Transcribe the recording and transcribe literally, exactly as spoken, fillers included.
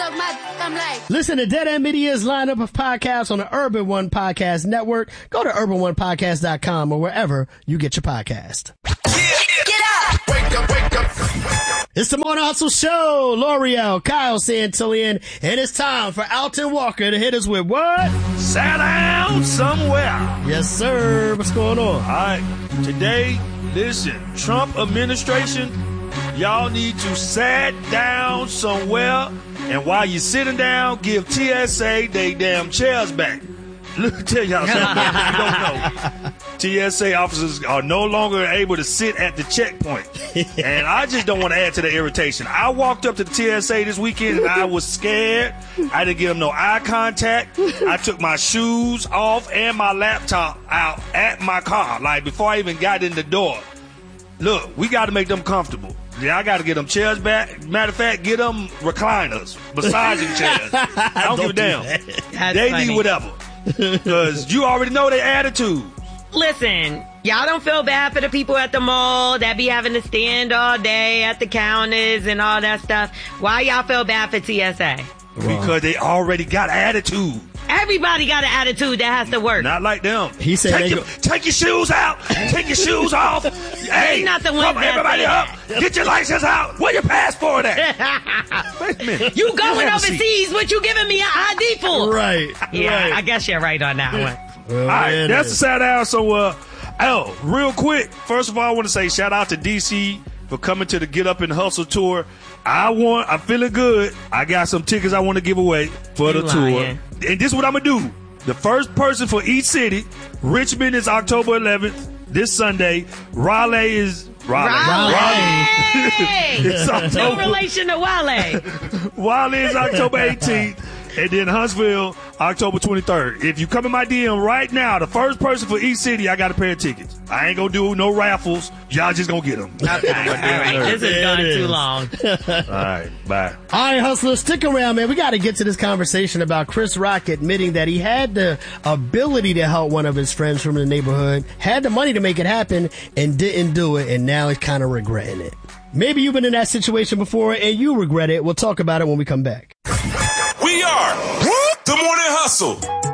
suck my I'm like. Listen to Dead End Media's lineup of podcasts on the Urban One Podcast Network. Go to urban one podcast dot com or wherever you get your podcast. Get up! Wake up, wake up, wake up. It's the Morning Hustle Show. L'Oreal, Kyle Santillian, and it's time for Alton Walker to hit us with what? Sat down somewhere. Yes, sir. What's going on? All right. Today, listen, Trump administration, y'all need to sit down somewhere, and while you're sitting down, give T S A they damn chairs back. Let me tell y'all something if you don't know. T S A officers are no longer able to sit at the checkpoint. And I just don't want to add to the irritation. I walked up to the T S A this weekend and I was scared. I didn't give them no eye contact. I took my shoes off and my laptop out at my car, like before I even got in the door. Look, we got to make them comfortable. Yeah, I got to get them chairs back. Matter of fact, get them recliners, massaging chairs. I don't, don't give a damn. They funny. Need whatever. Because you already know their attitude. Listen, y'all don't feel bad for the people at the mall that be having to stand all day at the counters and all that stuff. Why y'all feel bad for T S A? Because they already got attitude. Everybody got an attitude that has to work. Not like them. He said, take, your, go- take your shoes out. Take your shoes off. Hey, not the one come everybody up. Get your license out. Where your passport at? Wait a minute. You going overseas? What you giving me an I D for? Right. Yeah, right. I guess you're right on that one. Well, all right, man, that's the sat down. So, uh, oh, real quick. First of all, I want to say shout out to D C for coming to the Get Up and Hustle tour. I want, I'm feeling good. I got some tickets I want to give away for you the lying. tour. And this is what I'm going to do. The first person for each city. Richmond is October eleventh, this Sunday. Raleigh is Raleigh. Raleigh. Raleigh. It's October. No relation to Wale. Raleigh is October eighteenth. And then Huntsville, October twenty-third. If you come in my D M right now, the first person for each city, I got a pair of tickets. I ain't gonna do no raffles. Y'all just gonna get them. Okay, all right. This is gone too long. All right, bye. All right, hustlers, stick around, man. We got to get to this conversation about Chris Rock admitting that he had the ability to help one of his friends from the neighborhood, had the money to make it happen, and didn't do it, and now he's kind of regretting it. Maybe you've been in that situation before, and you regret it. We'll talk about it when we come back. We are the Morning Hustle.